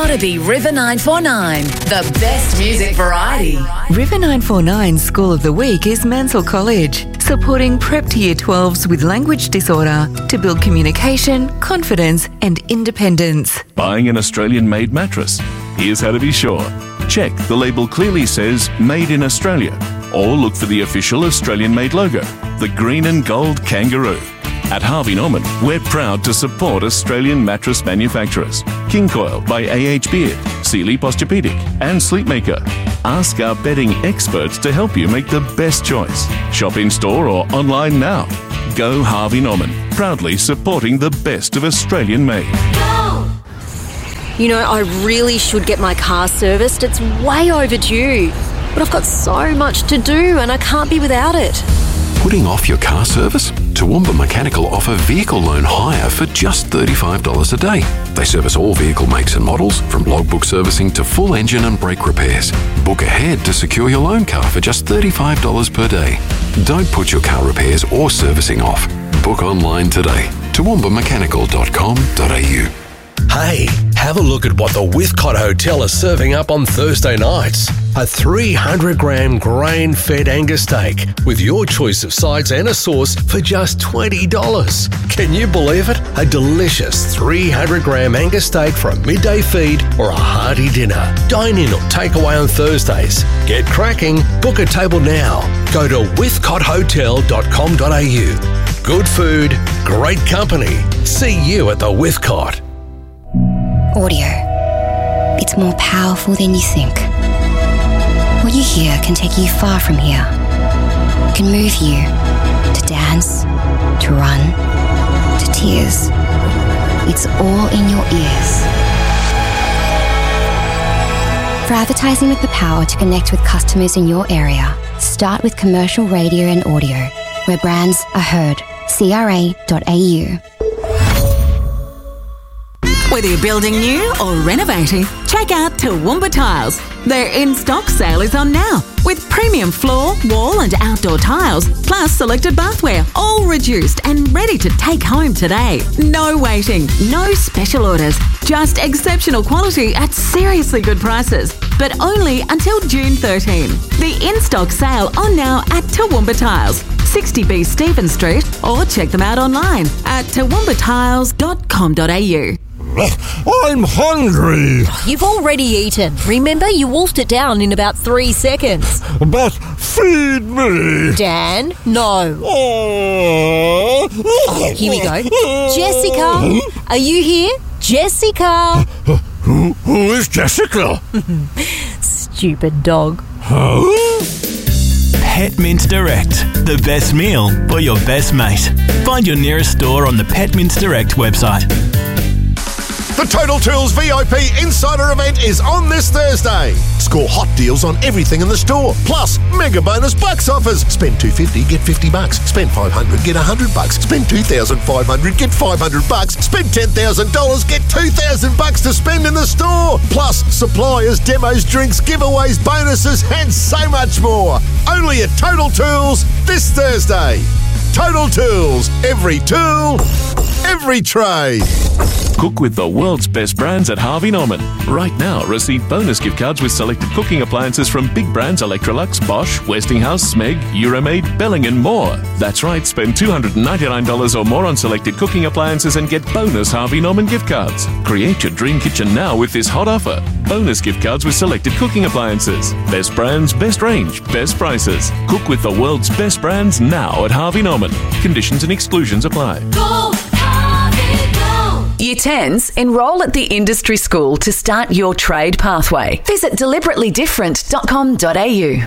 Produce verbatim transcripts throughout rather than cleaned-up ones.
gotta be River nine forty-nine, the best music variety. River nine forty-nine School of the Week is Mansell College, supporting prep to year twelves with language disorder to build communication, confidence and independence. Buying an Australian-made mattress? Here's how to be sure. Check the label clearly says Made in Australia, or look for the official Australian-made logo, the green and gold kangaroo. At Harvey Norman, we're proud to support Australian mattress manufacturers. King Coil by A H Beard, Sealy Posturepedic and Sleepmaker. Ask our bedding experts to help you make the best choice. Shop in-store or online now. Go Harvey Norman, proudly supporting the best of Australian-made. You know, I really should get my car serviced. It's way overdue. But I've got so much to do and I can't be without it. Putting off your car service? Toowoomba Mechanical offer vehicle loan hire for just thirty-five dollars a day. They service all vehicle makes and models, from logbook servicing to full engine and brake repairs. Book ahead to secure your loan car for just thirty-five dollars per day. Don't put your car repairs or servicing off. Book online today. toowoomba mechanical dot com dot a u. Hey, have a look at what the Withcott Hotel is serving up on Thursday nights. A three hundred gram grain-fed Angus steak with your choice of sides and a sauce for just twenty dollars. Can you believe it? A delicious three hundred gram Angus steak for a midday feed or a hearty dinner. Dine in or take away on Thursdays. Get cracking. Book a table now. Go to withcott hotel dot com dot a u. Good food, great company. See you at the Withcott. Audio. It's more powerful than you think. What you hear can take you far from here. It can move you to dance, to run, to tears. It's all in your ears. For advertising with the power to connect with customers in your area, start with commercial radio and audio, where brands are heard. c r a dot a u. Whether you're building new or renovating, check out Toowoomba Tiles. Their in-stock sale is on now, with premium floor, wall and outdoor tiles, plus selected bathware, all reduced and ready to take home today. No waiting, no special orders, just exceptional quality at seriously good prices, but only until June thirteenth. The in-stock sale on now at Toowoomba Tiles, sixty B Stephen Street, or check them out online at toowoomba tiles dot com dot a u. I'm hungry. You've already eaten. Remember, you wolfed it down in about three seconds. But feed me. Dan, no. Oh. Here we go. Jessica, are you here? Jessica. Who, who is Jessica? Stupid dog. Huh? Pet Mint Direct, the best meal for your best mate. Find your nearest store on the Pet Mint Direct website. The Total Tools V I P Insider event is on this Thursday. Score hot deals on everything in the store. Plus, mega bonus bucks offers. Spend two hundred fifty dollars, get fifty bucks. Spend five hundred dollars, get one hundred bucks. Spend two thousand five hundred dollars, get five hundred bucks. Spend ten thousand dollars, get two thousand bucks to spend in the store. Plus, suppliers, demos, drinks, giveaways, bonuses, and so much more. Only at Total Tools this Thursday. Total Tools. Every tool, every trade. Cook with the world's best brands at Harvey Norman. Right now, receive bonus gift cards with selected cooking appliances from big brands Electrolux, Bosch, Westinghouse, Smeg, Euromaid, Belling and more. That's right, spend two hundred ninety-nine dollars or more on selected cooking appliances and get bonus Harvey Norman gift cards. Create your dream kitchen now with this hot offer. Bonus gift cards with selected cooking appliances. Best brands, best range, best prices. Cook with the world's best brands now at Harvey Norman. Conditions and exclusions apply. Go, Harvey, go! Year tens, enrol at the industry school to start your trade pathway. Visit deliberately different dot com dot a u.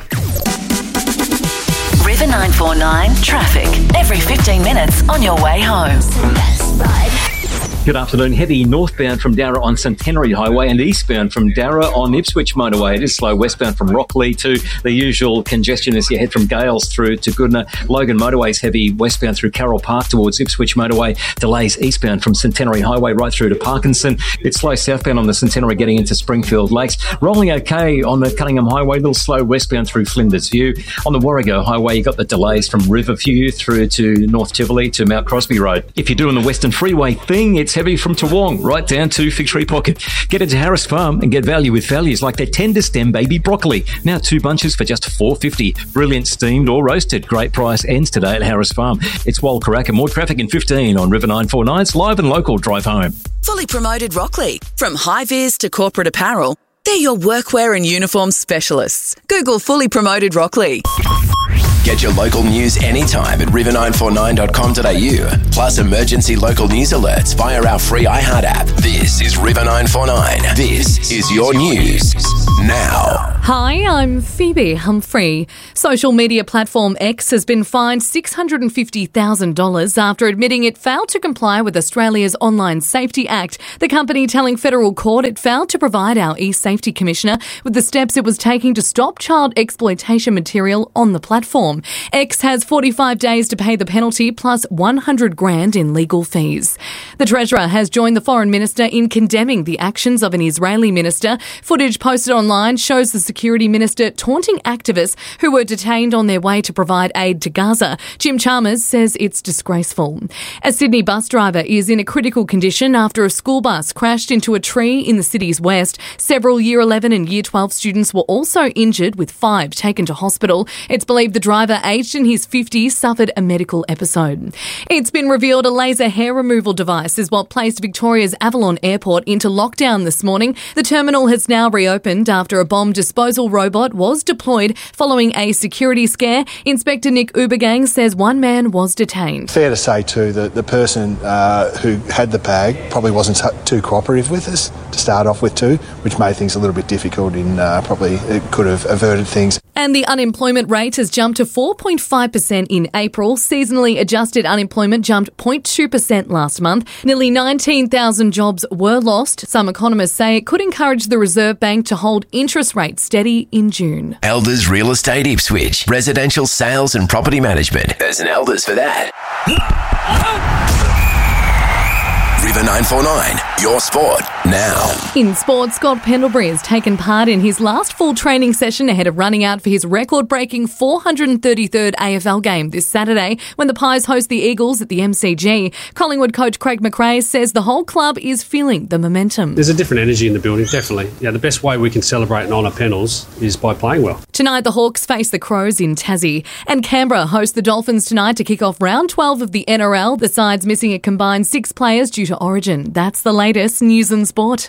River nine forty-nine traffic. Every fifteen minutes on your way home. Good afternoon. Heavy northbound from Darra on Centenary Highway and eastbound from Darra on Ipswich Motorway. It is slow westbound from Rockley to the usual congestion as you head from Gales through to Goodna. Logan Motorway is heavy westbound through Carroll Park towards Ipswich Motorway. Delays eastbound from Centenary Highway right through to Parkinson. It's slow southbound on the Centenary getting into Springfield Lakes. Rolling okay on the Cunningham Highway. A little slow westbound through Flinders View. On the Warrego Highway, you got the delays from Riverview through to North Tivoli to Mount Crosby Road. If you're doing the Western Freeway thing, it's gets heavy from Toowong right down to Fig Tree Pocket. Get into Harris Farm and get value with values like their tender stem baby broccoli. Now two bunches for just four dollars fifty. Brilliant steamed or roasted. Great price ends today at Harris Farm. It's Walkaraka. More traffic in fifteen on River nine four nine's live and local drive home. Fully Promoted Rockley. From high-vis to corporate apparel, they're your workwear and uniform specialists. Google Fully Promoted Rockley. Get your local news anytime at river nine four nine dot com dot a u. Plus emergency local news alerts via our free iHeart app. This is River nine four nine. This is your news now. Hi, I'm Phoebe Humphrey. Social media platform X has been fined six hundred fifty thousand dollars after admitting it failed to comply with Australia's Online Safety Act. The company telling federal court it failed to provide our e-safety commissioner with the steps it was taking to stop child exploitation material on the platform. X has forty-five days to pay the penalty plus one hundred grand in legal fees. The Treasurer has joined the Foreign Minister in condemning the actions of an Israeli minister. Footage posted online shows the Security Minister taunting activists who were detained on their way to provide aid to Gaza. Jim Chalmers says it's disgraceful. A Sydney bus driver is in a critical condition after a school bus crashed into a tree in the city's west. Several Year eleven and Year twelve students were also injured, with five taken to hospital. It's believed the driver, aged in his fifties, suffered a medical episode. It's been revealed a laser hair removal device is what placed Victoria's Avalon Airport into lockdown this morning. The terminal has now reopened after a bomb disposal robot was deployed following a security scare. Inspector Nick Ubergang says one man was detained. Fair to say too that the person uh, who had the bag probably wasn't too cooperative with us to start off with too, which made things a little bit difficult and uh, probably it could have averted things. And the unemployment rate has jumped to four point five percent in April. Seasonally adjusted unemployment jumped zero point two percent last month. Nearly nineteen thousand jobs were lost. Some economists say it could encourage the Reserve Bank to hold interest rates steady in June. Elders Real Estate Ipswich. Residential sales and property management. There's an Elders for that. River nine four nine, your sport now. In sport, Scott Pendlebury has taken part in his last full training session ahead of running out for his record-breaking four hundred thirty-third A F L game this Saturday when the Pies host the Eagles at the M C G. Collingwood coach Craig McRae says the whole club is feeling the momentum. There's a different energy in the building, definitely. Yeah, the best way we can celebrate and honour Pendles is by playing well. Tonight, the Hawks face the Crows in Tassie. And Canberra host the Dolphins tonight to kick off round twelve of the N R L. The side's missing a combined six players due to Origin. That's the latest news and sport.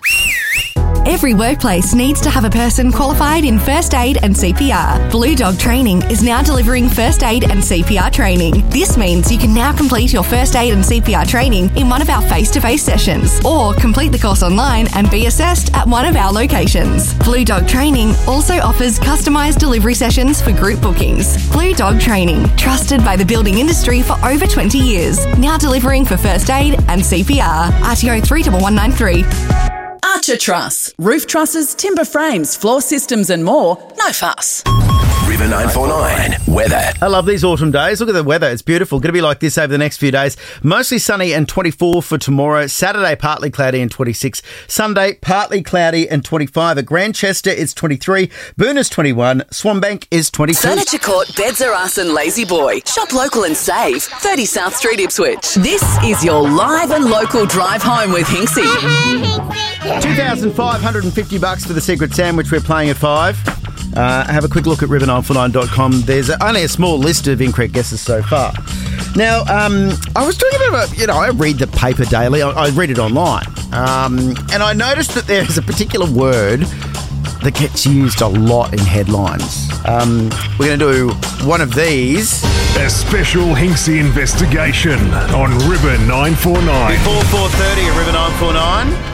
Every workplace needs to have a person qualified in first aid and C P R. Blue Dog Training is now delivering first aid and C P R training. This means you can now complete your first aid and C P R training in one of our face-to-face sessions, or complete the course online and be assessed at one of our locations. Blue Dog Training also offers customised delivery sessions for group bookings. Blue Dog Training, trusted by the building industry for over twenty years, now delivering for first aid and C P R. R T O three one one nine three. Archer Truss. Roof trusses, timber frames, floor systems and more. No fuss. River nine four nine, weather. I love these autumn days. Look at the weather. It's beautiful. Going to be like this over the next few days. Mostly sunny and twenty-four for tomorrow. Saturday, partly cloudy and twenty-six. Sunday, partly cloudy and twenty-five. At Grandchester, it's twenty-three. Boonah's twenty-one. Swanbank is twenty-two. Furniture Court, Beds Are Us and Lazy Boy. Shop local and save. thirty South Street, Ipswich. This is your live and local drive home with Hinksy. two thousand five hundred fifty bucks for the secret sandwich we're playing at five. Uh, have a quick look at river nine four nine dot com. There's only a small list of incorrect guesses so far. Now, um, I was doing a bit of a, you know, I read the paper daily. I, I read it online. Um, and I noticed that there is a particular word that gets used a lot in headlines. Um, we're going to do one of these. A special Hinksy investigation on River nine four nine. Before four thirty at River nine four nine.